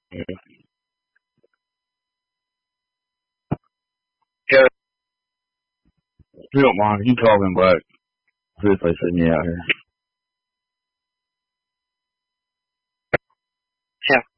Yeah. Yeah. If you don't mind, you talking black. This place send me out here. Yeah.